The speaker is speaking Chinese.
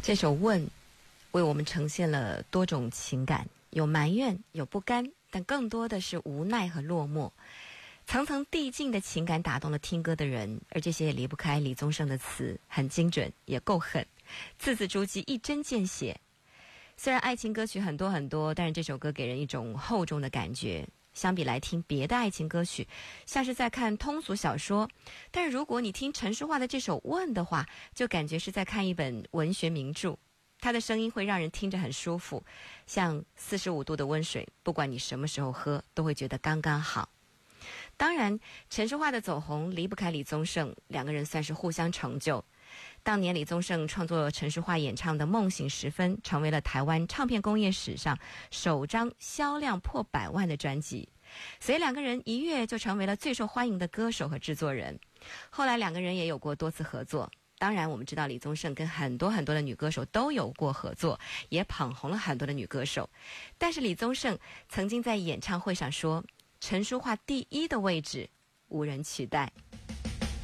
这首《问》为我们呈现了多种情感，有埋怨，有不甘，但更多的是无奈和落寞。层层递进的情感打动了听歌的人，而这些也离不开李宗盛的词，很精准，也够狠，字字珠玑，一针见血。虽然爱情歌曲很多很多，但是这首歌给人一种厚重的感觉。相比来听别的爱情歌曲，像是在看通俗小说，但是如果你听陈淑桦的这首《问》的话，就感觉是在看一本文学名著。他的声音会让人听着很舒服，像45度的温水，不管你什么时候喝，都会觉得刚刚好。当然，陈淑桦的走红离不开李宗盛，两个人算是互相成就。当年李宗盛创作陈淑桦演唱的《梦醒时分》，成为了台湾唱片工业史上首张销量破100万的专辑，所以两个人一跃就成为了最受欢迎的歌手和制作人。后来两个人也有过多次合作，当然我们知道李宗盛跟很多很多的女歌手都有过合作，也捧红了很多的女歌手。但是李宗盛曾经在演唱会上说，陈淑桦第一的位置无人取代。